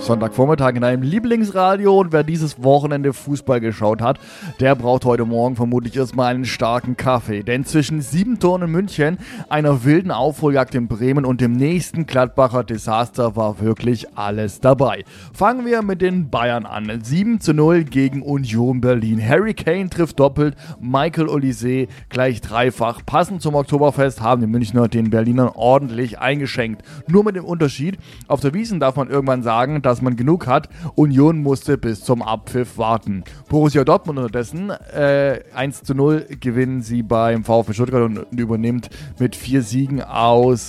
Sonntagvormittag in einem Lieblingsradio, und wer dieses Wochenende Fußball geschaut hat, der braucht heute Morgen vermutlich erstmal einen starken Kaffee. Denn zwischen 7 Toren in München, einer wilden Aufholjagd in Bremen und dem nächsten Gladbacher Desaster war wirklich alles dabei. Fangen wir mit den Bayern an. 7:0 gegen Union Berlin. Harry Kane trifft doppelt, Michael Olise gleich dreifach. Passend zum Oktoberfest haben die Münchner den Berlinern ordentlich eingeschenkt. Nur mit dem Unterschied, auf der Wiesn darf man irgendwann sagen, dass man genug hat. Union musste bis zum Abpfiff warten. Borussia Dortmund unterdessen 1:0 gewinnen sie beim VfB Stuttgart und übernimmt mit 4 Siegen aus